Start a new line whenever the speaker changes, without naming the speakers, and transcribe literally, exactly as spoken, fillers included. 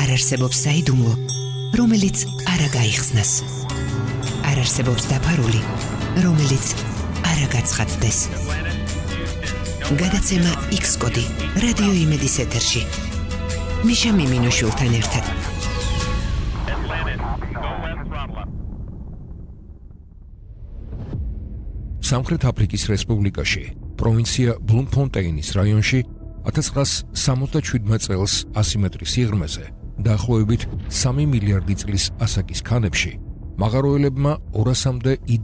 არ არსებობს საიდუმლო, რომელიც არ გაიხსნას. არ არსებობს დაფარული, რომელიც არ გაცხადდეს. გადაცემა X კოდი რადიო იმედის ეთერში. მიშა მიმინოშვილთან ერთად.
სამხრეთ აფრიკის რესპუბლიკაში, პროვინცია ბლუმფონტეინის რაიონში ათას ცხრაას სამოცდაშვიდმე წელს ასი მეტრის სიღრმეზე, დაახლოებით სამი მილიარდი წლის ასაკის ქანებში, მაღაროელებმა ორასამდე